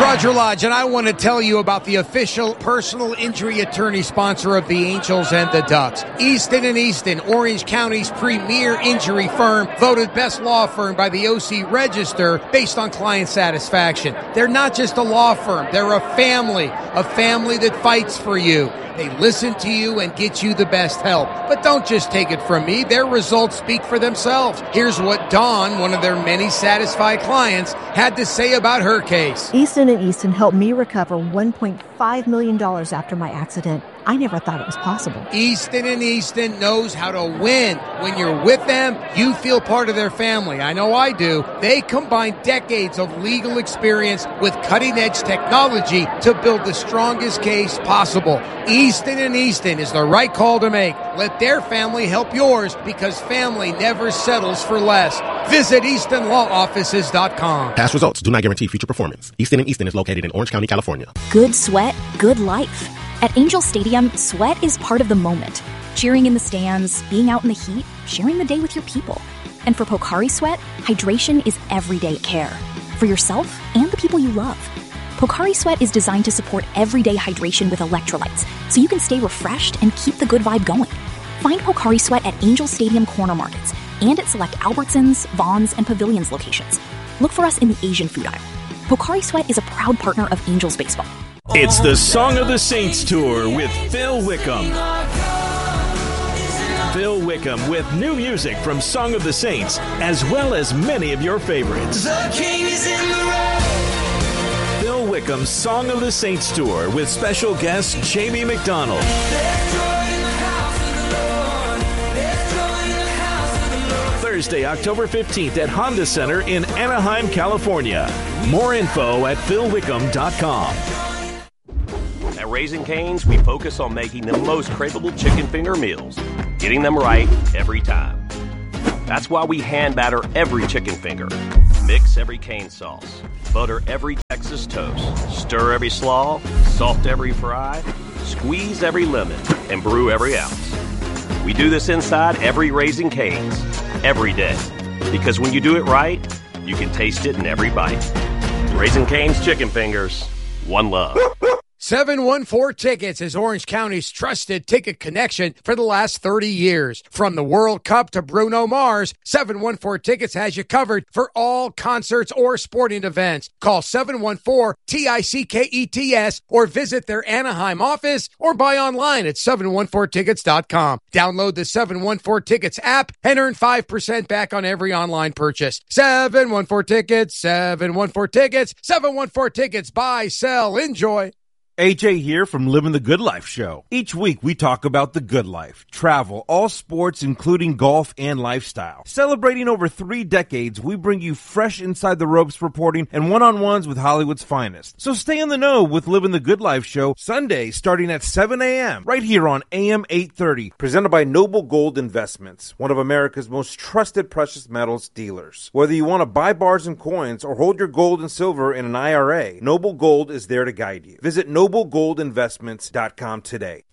Roger Lodge, and I want to tell you about the official personal injury attorney sponsor of the Angels and the Ducks. Easton & Easton, Orange County's premier injury firm, voted best law firm by the OC Register based on client satisfaction. They're not just a law firm, they're a family that fights for you. They listen to you and get you the best help. But don't just take it from me. Their results speak for themselves. Here's what Dawn, one of their many satisfied clients, had to say about her case. Easton & Easton helped me recover $1.5 million after my accident. I never thought it was possible. Easton & Easton knows how to win. When you're with them, you feel part of their family. I know I do. They combine decades of legal experience with cutting-edge technology to build the strongest case possible. Easton & Easton is the right call to make. Let their family help yours, because family never settles for less. Visit EastonLawOffices.com. Past results do not guarantee future performance. Easton & Easton is located in Orange County, California. Good sweat, good life. At Angel Stadium, sweat is part of the moment. Cheering in the stands, being out in the heat, sharing the day with your people. And for Pocari Sweat, hydration is everyday care. For yourself and the people you love. Pocari Sweat is designed to support everyday hydration with electrolytes, so you can stay refreshed and keep the good vibe going. Find Pocari Sweat at Angel Stadium corner markets and at select Albertsons, Vons, and Pavilions locations. Look for us in the Asian food aisle. Pocari Sweat is a proud partner of Angels Baseball. It's the Song of the Saints Tour with Phil Wickham. Phil Wickham with new music from Song of the Saints, as well as many of your favorites. The King is in the road. Phil Wickham's Song of the Saints Tour with special guest Jamie McDonald. Thursday, October 15th at Honda Center in Anaheim, California. More info at philwickham.com. At Raising Cane's, we focus on making the most craveable chicken finger meals, getting them right every time. That's why we hand batter every chicken finger, mix every cane sauce, butter every Texas toast, stir every slaw, salt every fry, squeeze every lemon, and brew every ounce. We do this inside every Raising Cane's, every day. Because when you do it right, you can taste it in every bite. Raising Cane's Chicken Fingers, one love. 714 Tickets is Orange County's trusted ticket connection for the last 30 years. From the World Cup to Bruno Mars, 714 Tickets has you covered for all concerts or sporting events. Call 714-TICKETS or visit their Anaheim office or buy online at 714tickets.com. Download the 714 Tickets app and earn 5% back on every online purchase. 714 Tickets, 714 Tickets, 714 Tickets. Buy, sell, enjoy. AJ here from Living the Good Life Show. Each week we talk about the good life, travel, all sports including golf and lifestyle. Celebrating over 3 decades, we bring you fresh inside the ropes reporting and one-on-ones with Hollywood's finest. So stay in the know with Living the Good Life Show, Sunday starting at 7 a.m. right here on AM 830, presented by Noble Gold Investments, one of America's most trusted precious metals dealers. Whether you want to buy bars and coins or hold your gold and silver in an IRA, Noble Gold is there to guide you. Visit NobleGoldInvestments.com today.